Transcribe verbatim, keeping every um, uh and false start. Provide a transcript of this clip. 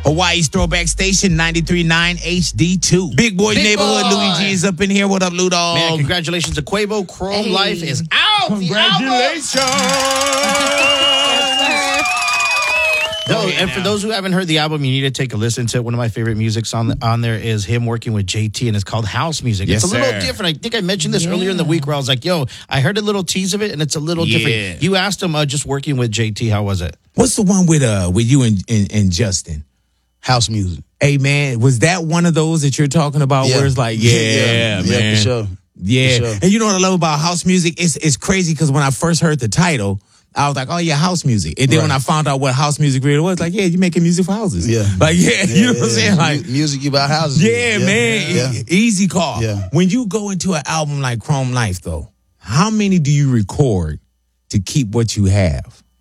Hawaii's throwback station, ninety-three point nine H D two. Big Boy Big Neighborhood, boy. Louis G is up in here. What up, Ludog? Man, congratulations to Quavo. Chrome Hey. Life is out. Congratulations. No, and for those who haven't heard the album, you need to take a listen to it. One of my favorite musics on on there is him working with J T, and it's called House Music. Yes, it's a little sir. different. I think I mentioned this Yeah. earlier in the week where I was like, yo, I heard a little tease of it, and it's a little Yeah. different. You asked him uh, just working with J T, how was it? What's the one with uh with you and, and, and Justin? House music. Hey, man, was that one of those that you're talking about Yeah. where it's like, yeah, Yeah, man. yeah, for sure. Yeah. For sure. And you know what I love about house music? It's it's crazy because when I first heard the title, I was like, oh, yeah, house music. And then Right. when I found out what house music really was, like, yeah, you're making music for houses. Yeah. Like, yeah, you know what I'm saying? Like, Mu- music about houses. yeah, man, Yeah. e- easy call. Yeah. When you go into an album like Chrome Life, though, how many do you record to keep what you have?